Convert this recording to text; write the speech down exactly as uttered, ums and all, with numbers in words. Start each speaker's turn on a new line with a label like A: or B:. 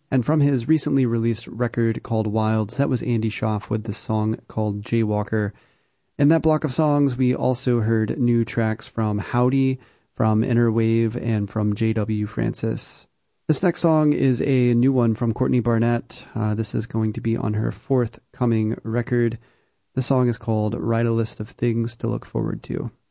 A: And from his recently released record called Wilds, that was Andy Schaaf with the song called Jaywalker. In that block of songs, we also heard new tracks from Howdy, from Inner Wave, and from J W Francis. This next song is a new one from Courtney Barnett. Uh, this is going to be on her forthcoming record. The song is called Write a List of Things to Look Forward to.